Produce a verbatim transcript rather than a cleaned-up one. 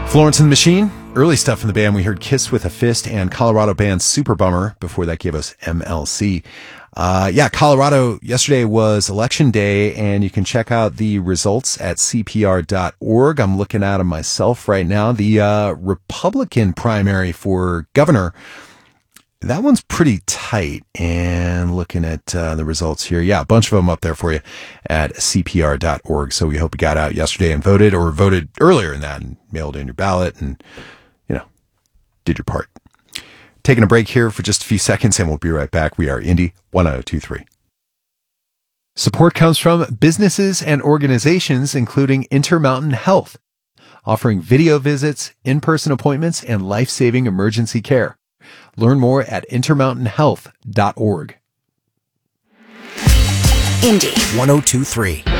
Florence and the Machine, early stuff from the band. We heard Kiss with a Fist and Colorado band Super Bummer. Before that gave us M L C. Uh, yeah, Colorado, yesterday was election day, and you can check out the results at C P R dot org. I'm looking at them myself right now. The uh, Republican primary for governor, that one's pretty tight. And looking at uh, the results here, yeah, a bunch of them up there for you at C P R dot org. So we hope you got out yesterday and voted, or voted earlier in that and mailed in your ballot and, you know, did your part. Taking a break here for just a few seconds, and we'll be right back. We are Indy one oh two three. Support comes from businesses and organizations, including Intermountain Health, offering video visits, in-person appointments, and life-saving emergency care. Learn more at intermountain health dot org. Indy one oh two three.